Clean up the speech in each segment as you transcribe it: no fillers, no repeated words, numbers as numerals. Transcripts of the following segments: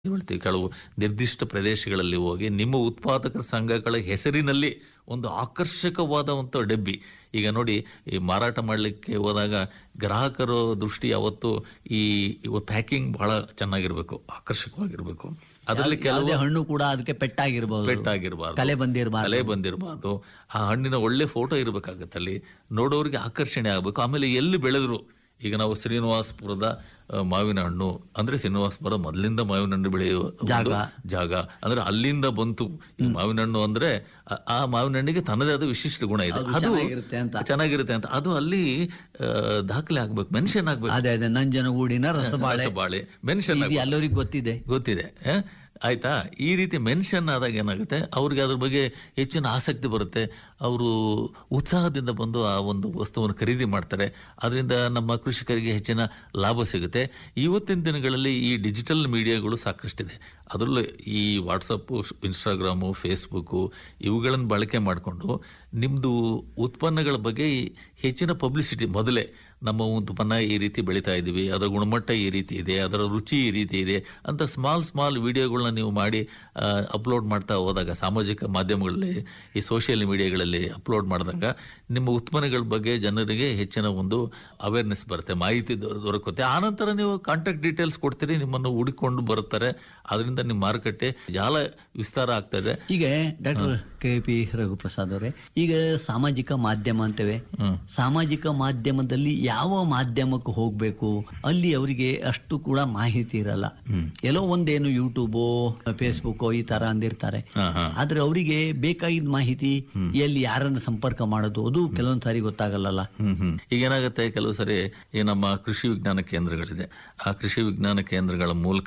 ಹೇಳ್ತೀವಿ, ಕೆಲವು ನಿರ್ದಿಷ್ಟ ಪ್ರದೇಶಗಳಲ್ಲಿ ಹೋಗಿ ನಿಮ್ಮ ಉತ್ಪಾದಕರ ಸಂಘಗಳ ಹೆಸರಿನಲ್ಲಿ ಒಂದು ಆಕರ್ಷಕವಾದಂಥ ಡಬ್ಬಿ. ಈಗ ನೋಡಿ, ಈ ಮಾರಾಟ ಮಾಡಲಿಕ್ಕೆ ಹೋದಾಗ ಗ್ರಾಹಕರ ದೃಷ್ಟಿ ಯಾವತ್ತು ಈ ಪ್ಯಾಕಿಂಗ್ ಬಹಳ ಚೆನ್ನಾಗಿರ್ಬೇಕು, ಆಕರ್ಷಕವಾಗಿರ್ಬೇಕು. ಅದರಲ್ಲಿ ಕೆಲವು ಹಣ್ಣು ಕೂಡ ಅದಕ್ಕೆ ಪೆಟ್ಟಾಗಿರ್ಬಾರ್ದು, ಕಲೆ ಬಂದಿರಬಾರ್ದು. ಆ ಹಣ್ಣಿನ ಒಳ್ಳೆ ಫೋಟೋ ಇರಬೇಕಾಗತ್ತೆ, ಅಲ್ಲಿ ನೋಡೋರಿಗೆ ಆಕರ್ಷಣೆ ಆಗಬೇಕು. ಆಮೇಲೆ ಎಲ್ಲಿ ಬೆಳೆದ್ರು, ಈಗ ನಾವು ಶ್ರೀನಿವಾಸಪುರದ ಮಾವಿನ ಹಣ್ಣು ಅಂದ್ರೆ ಶ್ರೀನಿವಾಸಪುರ ಮೊದಲಿಂದ ಮಾವಿನ ಹಣ್ಣು ಬೆಳೆಯುವ ಜಾಗ ಅಂದ್ರೆ ಅಲ್ಲಿಂದ ಬಂತು ಈ ಮಾವಿನ ಹಣ್ಣು ಅಂದ್ರೆ ಆ ಮಾವಿನ ಹಣ್ಣಿಗೆ ತನ್ನದೇ ಆದ ವಿಶಿಷ್ಟ ಗುಣ ಇದೆ, ಅದು ಚೆನ್ನಾಗಿರುತ್ತೆ ಅಂತ ಅದು ಅಲ್ಲಿ ದಾಖಲೆ ಆಗ್ಬೇಕು, ಮೆನ್ಷನ್ ಆಗ್ಬೇಕು. ನಂಜನಗೂಡಿನ ರಸಬಾಳೆ ಮೆನ್ಷನ್ ಎಲ್ಲರಿಗೂ ಗೊತ್ತಿದೆ. ಆಯ್ತಾ? ಈ ರೀತಿ ಮೆನ್ಷನ್ ಆದಾಗ ಏನಾಗುತ್ತೆ, ಅವ್ರಿಗೆ ಅದ್ರ ಬಗ್ಗೆ ಹೆಚ್ಚಿನ ಆಸಕ್ತಿ ಬರುತ್ತೆ, ಅವರು ಉತ್ಸಾಹದಿಂದ ಬಂದು ಆ ಒಂದು ವಸ್ತುವನ್ನು ಖರೀದಿ ಮಾಡ್ತಾರೆ. ಅದರಿಂದ ನಮ್ಮ ಕೃಷಿಕರಿಗೆ ಹೆಚ್ಚಿನ ಲಾಭ ಸಿಗುತ್ತೆ. ಇವತ್ತಿನ ದಿನಗಳಲ್ಲಿ ಈ ಡಿಜಿಟಲ್ ಮೀಡಿಯಾಗಳು ಸಾಕಷ್ಟಿದೆ. ಅದರಲ್ಲೂ ಈ ವಾಟ್ಸಪ್ಪು, ಇನ್ಸ್ಟಾಗ್ರಾಮು, ಫೇಸ್ಬುಕ್ಕು ಇವುಗಳನ್ನು ಬಳಕೆ ಮಾಡಿಕೊಂಡು ನಿಮ್ಮದು ಉತ್ಪನ್ನಗಳ ಬಗ್ಗೆ ಹೆಚ್ಚಿನ ಪಬ್ಲಿಸಿಟಿ, ಮೊದಲೇ ನಮ್ಮ ಉತ್ಪನ್ನ ಈ ರೀತಿ ಬೆಳೀತಾ ಇದ್ದೀವಿ, ಅದರ ಗುಣಮಟ್ಟ ಈ ರೀತಿ ಇದೆ, ಅದರ ರುಚಿ ಈ ರೀತಿ ಇದೆ ಅಂತ ಸ್ಮಾಲ್ ವಿಡಿಯೋಗಳನ್ನ ನೀವು ಮಾಡಿ ಅಪ್ಲೋಡ್ ಮಾಡ್ತಾ ಹೋದಾಗ, ಸಾಮಾಜಿಕ ಮಾಧ್ಯಮಗಳಲ್ಲಿ, ಈ ಸೋಷಿಯಲ್ ಮೀಡಿಯಾಗಳಲ್ಲಿ ಅಪ್ಲೋಡ್ ಮಾಡಿದಾಗ ನಿಮ್ಮ ಉತ್ಪನ್ನಗಳ ಬಗ್ಗೆ ಜನರಿಗೆ ಹೆಚ್ಚಿನ ಒಂದು ಅವೇರ್ನೆಸ್ ಬರುತ್ತೆ, ಮಾಹಿತಿ ದೊರಕುತ್ತೆ. ಆನಂತರ ನೀವು ಕಾಂಟ್ಯಾಕ್ಟ್ ಡೀಟೇಲ್ಸ್ ಕೊಡ್ತೀರಿ, ನಿಮ್ಮನ್ನು ಹುಡುಕೊಂಡು ಬರುತ್ತಾರೆ. ಅದರಿಂದ ನಿಮ್ಮ ಮಾರುಕಟ್ಟೆ ಜಾಲ ವಿಸ್ತಾರ ಆಗ್ತದೆ. ಈಗ ಡಾಕ್ಟರ್ KP ರಘುಪ್ರಸಾದ್ ಅವರೇ, ಈಗ ಸಾಮಾಜಿಕ ಮಾಧ್ಯಮ ಅಂತೇವೆ, ಸಾಮಾಜಿಕ ಮಾಧ್ಯಮದಲ್ಲಿ ಯಾವ ಮಾಧ್ಯಮಕ್ಕೆ ಹೋಗ್ಬೇಕು ಅಲ್ಲಿ ಅವರಿಗೆ ಅಷ್ಟು ಕೂಡ ಮಾಹಿತಿ ಇರಲ್ಲ. ಎಲ್ಲೋ ಒಂದೇನು ಯೂಟ್ಯೂಬೋ ಫೇಸ್ಬುಕ್ಕೋ ಈ ತರ ಅಂದಿರ್ತಾರೆ. ಆದ್ರೆ ಅವರಿಗೆ ಬೇಕಾಗಿದ್ದ ಮಾಹಿತಿ ಎಲ್ಲಿ ಯಾರನ್ನ ಸಂಪರ್ಕ ಮಾಡೋದು ಅದು ಕೆಲವೊಂದ್ ಸಾರಿ ಗೊತ್ತಾಗಲ್ಲ. ಈಗ ಏನಾಗುತ್ತೆ, ಕೆಲವು ಸರಿ ಈ ನಮ್ಮ ಕೃಷಿ ವಿಜ್ಞಾನ ಕೇಂದ್ರಗಳಿದೆ, ಆ ಕೃಷಿ ವಿಜ್ಞಾನ ಕೇಂದ್ರಗಳ ಮೂಲಕ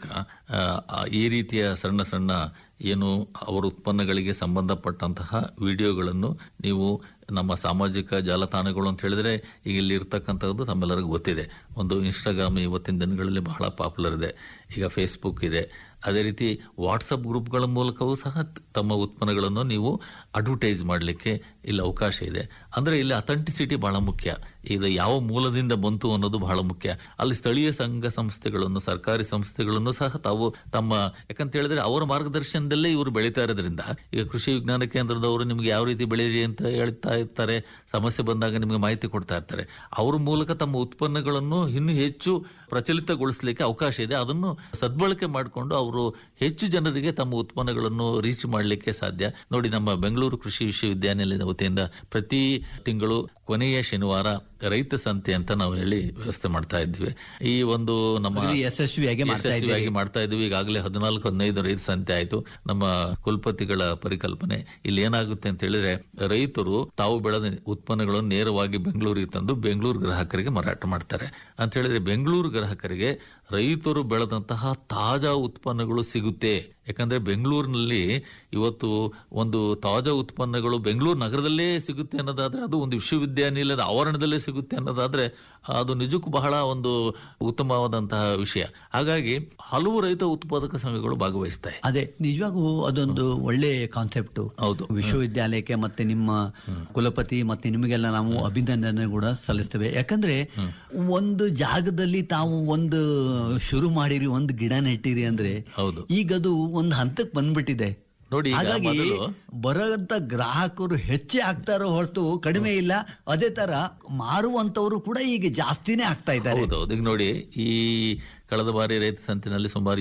ಈ ರೀತಿಯ ಸಣ್ಣ ಏನು ಅವರ ಉತ್ಪನ್ನಗಳಿಗೆ ಸಂಬಂಧಪಟ್ಟಂತಹ ವಿಡಿಯೋಗಳನ್ನು ನೀವು ನಮ್ಮ ಸಾಮಾಜಿಕ ಜಾಲತಾಣಗಳು ಅಂತ ಹೇಳಿದ್ರೆ ಈಗ ಇಲ್ಲಿ ಇರ್ತಕ್ಕಂಥದ್ದು ತಮ್ಮೆಲ್ಲರಿಗೂ ಗೊತ್ತಿದೆ. ಒಂದು ಇನ್ಸ್ಟಾಗ್ರಾಮ್ ಇವತ್ತಿನ ದಿನಗಳಲ್ಲಿ ಬಹಳ ಪಾಪ್ಯುಲರ್ ಇದೆ, ಈಗ ಫೇಸ್ಬುಕ್ ಇದೆ, ಅದೇ ರೀತಿ ವಾಟ್ಸಪ್ ಗ್ರೂಪ್ಗಳ ಮೂಲಕವೂ ಸಹ ತಮ್ಮ ಉತ್ಪನ್ನಗಳನ್ನು ನೀವು ಅಡ್ವರ್ಟೈಸ್ ಮಾಡಲಿಕ್ಕೆ ಇಲ್ಲಿ ಅವಕಾಶ ಇದೆ. ಅಂದರೆ ಇಲ್ಲಿ ಅಥೆಂಟಿಸಿಟಿ ಬಹಳ ಮುಖ್ಯ, ಇದು ಯಾವ ಮೂಲದಿಂದ ಬಂತು ಅನ್ನೋದು ಬಹಳ ಮುಖ್ಯ. ಅಲ್ಲಿ ಸ್ಥಳೀಯ ಸಂಘ ಸಂಸ್ಥೆಗಳನ್ನು, ಸರ್ಕಾರಿ ಸಂಸ್ಥೆಗಳನ್ನು ಸಹ ತಾವು ತಮ್ಮ, ಯಾಕಂತ ಹೇಳಿದ್ರೆ ಅವರ ಮಾರ್ಗದರ್ಶನದಲ್ಲೇ ಇವರು ಬೆಳೀತಾ ಇರೋದ್ರಿಂದ, ಈಗ ಕೃಷಿ ವಿಜ್ಞಾನ ಕೇಂದ್ರದವರು ನಿಮ್ಗೆ ಯಾವ ರೀತಿ ಬೆಳೀರಿ ಅಂತ ಹೇಳ್ತಾ ಇರ್ತಾರೆ, ಸಮಸ್ಯೆ ಬಂದಾಗ ನಿಮಗೆ ಮಾಹಿತಿ ಕೊಡ್ತಾ ಇರ್ತಾರೆ. ಅವ್ರ ಮೂಲಕ ತಮ್ಮ ಉತ್ಪನ್ನಗಳನ್ನು ಇನ್ನೂ ಹೆಚ್ಚು ಪ್ರಚಲಿತಗೊಳಿಸಲಿಕ್ಕೆ ಅವಕಾಶ ಇದೆ. ಅದನ್ನು ಸದ್ಬಳಕೆ ಮಾಡಿಕೊಂಡು ಅವರು ಹೆಚ್ಚು ಜನರಿಗೆ ತಮ್ಮ ಉತ್ಪನ್ನಗಳನ್ನು ರೀಚ್ ಮಾಡಲಿಕ್ಕೆ ಸಾಧ್ಯ. ನೋಡಿ, ನಮ್ಮ ಬೆಂಗಳೂರು ಕೃಷಿ ವಿಶ್ವವಿದ್ಯಾನಿಲಯದ ವತಿಯಿಂದ ಪ್ರತಿ ತಿಂಗಳು ಕೊನೆಯ ಶನಿವಾರ ರೈತ ಸಂತೆ ಅಂತ ನಾವು ಹೇಳಿ ವ್ಯವಸ್ಥೆ ಮಾಡ್ತಾ ಇದ್ವಿ. ಈ ಒಂದು ನಮ್ಮ ಯಶಸ್ವಿಯಾಗಿ ಮಾಡ್ತಾ ಇದ್ವಿ. ಈಗಾಗಲೇ 14-15 ರೈತ ಸಂತೆ ಆಯ್ತು. ನಮ್ಮ ಕುಲಪತಿಗಳ ಪರಿಕಲ್ಪನೆ ಇಲ್ಲಿ ಏನಾಗುತ್ತೆ ಅಂತ ಹೇಳಿದ್ರೆ, ರೈತರು ತಾವು ಬೆಳೆದ ಉತ್ಪನ್ನಗಳನ್ನು ನೇರವಾಗಿ ಬೆಂಗಳೂರಿಗೆ ತಂದು ಬೆಂಗಳೂರು ಗ್ರಾಹಕರಿಗೆ ಮಾರಾಟ ಮಾಡ್ತಾರೆ. ಅಂತ ಹೇಳಿದ್ರೆ ಬೆಂಗಳೂರು ಗ್ರಾಹಕರಿಗೆ ರೈತರು ಬೆಳೆದಂತಹ ತಾಜಾ ಉತ್ಪನ್ನಗಳು ಸಿಗುತ್ತೆ. ಯಾಕಂದ್ರೆ ಬೆಂಗಳೂರಿನಲ್ಲಿ ಇವತ್ತು ಒಂದು ತಾಜಾ ಉತ್ಪನ್ನಗಳು ಬೆಂಗಳೂರು ನಗರದಲ್ಲೇ ಸಿಗುತ್ತೆ ಅನ್ನೋದಾದ್ರೆ, ಅದು ಒಂದು ವಿಶ್ವವಿದ್ಯಾನಿಲಯದ ಆವರಣದಲ್ಲೇ ಸಿಗುತ್ತೆ ಅನ್ನೋದಾದ್ರೆ, ಅದು ನಿಜಕ್ಕೂ ಬಹಳ ಒಂದು ಉತ್ತಮವಾದಂತಹ ವಿಷಯ. ಹಾಗಾಗಿ ಹಲವು ರೈತ ಉತ್ಪಾದಕ ಸಂಘಗಳು ಭಾಗವಹಿಸ್ತಾರೆ. ಅದೇ ನಿಜವಾಗೂ ಅದೊಂದು ಒಳ್ಳೆ ಕಾನ್ಸೆಪ್ಟ್. ಹೌದು, ವಿಶ್ವವಿದ್ಯಾಲಯಕ್ಕೆ ಮತ್ತೆ ನಿಮ್ಮ ಕುಲಪತಿ ಮತ್ತೆ ನಿಮಗೆಲ್ಲ ನಾವು ಅಭಿನಂದನೆ ಕೂಡ ಸಲ್ಲಿಸ್ತೇವೆ. ಯಾಕಂದ್ರೆ ಒಂದು ಜಾಗದಲ್ಲಿ ತಾವು ಒಂದು ಶುರು ಮಾಡಿರಿ, ಒಂದು ಗಿಡ ನೆಟ್ಟಿರಿ ಅಂದ್ರೆ ಈಗದು ಒಂದು ಹಂತಕ್ಕೆ ಬಂದ್ಬಿಟ್ಟಿದೆ. ನೋಡಿ, ಹಾಗಾಗಿ ಬರೋಂತ ಗ್ರಾಹಕರು ಹೆಚ್ಚೇ ಆಗ್ತಾರೋ ಹೊರತು ಕಡಿಮೆ ಇಲ್ಲ. ಅದೇ ತರ ಮಾರುವಂತವರು ಕೂಡ ಈಗ ಜಾಸ್ತಿನೇ ಆಗ್ತಾ ಇದ್ದಾರೆ. ಹೌದೌದು. ಈಗ ನೋಡಿ, ಈ ಕಳೆದ ಬಾರಿ ರೈತ ಸಂತಿನಲ್ಲಿ ಸುಮಾರು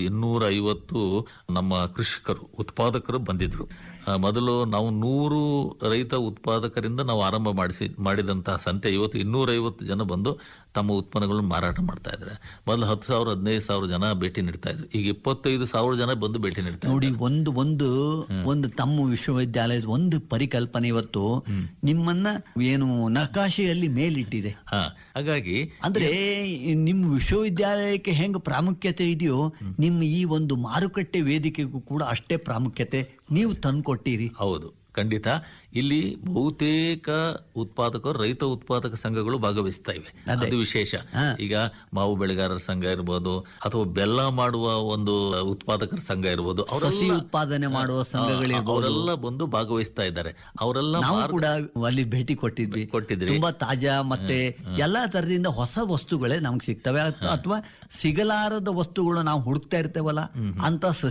250 ನಮ್ಮ ಕೃಷಿಕರು, ಉತ್ಪಾದಕರು ಬಂದಿದ್ರು. ಮೊದಲು ನಾವು 100 ರೈತ ಉತ್ಪಾದಕರಿಂದ ನಾವು ಆರಂಭ ಮಾಡಿದಂತಹ ಸಂತೆ ಇವತ್ತು 250 ಜನ ಬಂದು ತಮ್ಮ ಉತ್ಪನ್ನಗಳನ್ನು ಮಾರಾಟ ಮಾಡ್ತಾ ಇದ್ದಾರೆ. ಮೊದಲು 10,000-15,000 ಜನ ಭೇಟಿ ನೀಡ್ತಾ ಇದ್ರು. ಈಗ 25,000 ಜನ ಬಂದು ಭೇಟಿ ನೀಡ್ತಾರೆ. ನೋಡಿ, ಒಂದು ತಮ್ಮ ವಿಶ್ವವಿದ್ಯಾಲಯದ ಒಂದು ಪರಿಕಲ್ಪನೆ ಇವತ್ತು ನಿಮ್ಮನ್ನ ಏನು ನಕಾಶೆಯಲ್ಲಿ ಮೇಲಿಟ್ಟಿದೆ. ಹಾಗಾಗಿ ಅಂದ್ರೆ ನಿಮ್ಮ ವಿಶ್ವವಿದ್ಯಾಲಯಕ್ಕೆ ಹೆಂಗ ಪ್ರಾಮುಖ್ಯತೆ ಇದೆಯೋ, ನಿಮ್ಮ ಈ ಒಂದು ಮಾರುಕಟ್ಟೆ ವೇದಿಕೆಗೂ ಕೂಡ ಅಷ್ಟೇ ಪ್ರಾಮುಖ್ಯತೆ ನೀವು ತಂದ್ಕೊಟ್ಟಿರಿ. ಹೌದು, ಖಂಡಿತ. ಇಲ್ಲಿ ಬಹುತೇಕ ಉತ್ಪಾದಕರು, ರೈತ ಉತ್ಪಾದಕ ಸಂಘಗಳು ಭಾಗವಹಿಸ್ತಾ ಇವೆ. ಅದು ವಿಶೇಷ. ಈಗ ಮಾವು ಬೆಳೆಗಾರರ ಸಂಘ ಇರ್ಬೋದು, ಅಥವಾ ಬೆಲ್ಲ ಮಾಡುವ ಒಂದು ಉತ್ಪಾದಕರ ಸಂಘ ಇರ್ಬೋದು, ಉತ್ಪಾದನೆ ಮಾಡುವ ಸಂಘಗಳು ಅವರೆಲ್ಲ ಬಂದು ಭಾಗವಹಿಸ್ತಾ ಇದ್ದಾರೆ. ಅವರೆಲ್ಲ ಕೂಡ ಅಲ್ಲಿ ಭೇಟಿ ಕೊಟ್ಟಿದ್ವಿ. ತುಂಬಾ ತಾಜಾ ಮತ್ತೆ ಎಲ್ಲಾ ತರದಿಂದ ಹೊಸ ವಸ್ತುಗಳೇ ನಮ್ಗೆ ಸಿಗ್ತವೆ, ಅಥವಾ ಸಿಗಲಾರದ ವಸ್ತುಗಳು ನಾವು ಹುಡುಕ್ತಾ ಇರ್ತೇವಲ್ಲ ಅಂತ